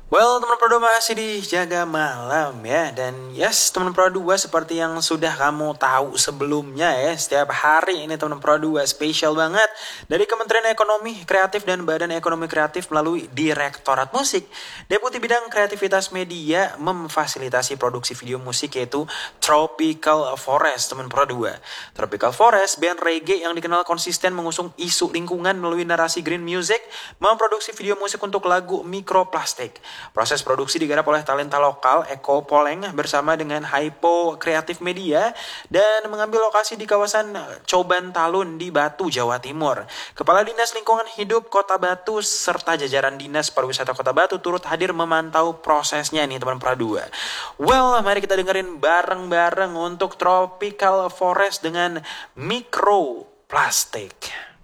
Well, teman Pro 2 masih dijaga malam ya. Dan yes, teman Pro 2 seperti yang sudah kamu tahu sebelumnya ya, setiap hari ini teman Pro 2 spesial banget dari Kementerian Ekonomi Kreatif dan Badan Ekonomi Kreatif melalui Direktorat Musik. Deputi Bidang Kreativitas Media memfasilitasi produksi video musik yaitu Tropical Forest teman Pro 2. Tropical Forest, band reggae yang dikenal konsisten mengusung isu lingkungan melalui narasi green music, memproduksi video musik untuk lagu Mikroplastik. Proses produksi digarap oleh talenta lokal Eko Poleng bersama dengan Hypo Kreatif Media dan mengambil lokasi di kawasan Coban Talun di Batu, Jawa Timur. Kepala Dinas Lingkungan Hidup Kota Batu serta jajaran Dinas Pariwisata Kota Batu turut hadir memantau prosesnya nih teman Pro 2. Well, mari kita dengerin bareng-bareng untuk Tropical Forest dengan Mikroplastik.